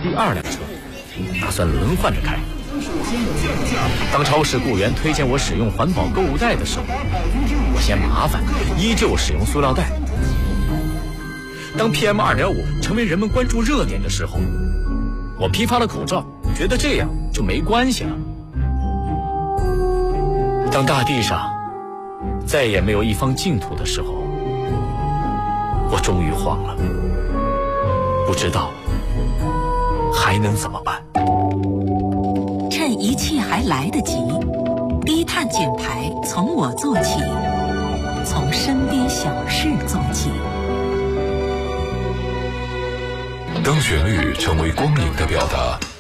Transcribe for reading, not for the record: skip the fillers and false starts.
第2辆车，打算轮换着开。当超市雇员推荐我使用环保购物袋的时候，我嫌麻烦，依旧使用塑料袋。当 PM2.5 成为人们关注热点的时候，我批发了口罩，觉得这样就没关系了。当大地上再也没有一方净土的时候，我终于慌了，不知道还能怎么办。 趁一切还来得及，低碳减排从我做起，从身边小事做起。 当旋律成为光影的表达，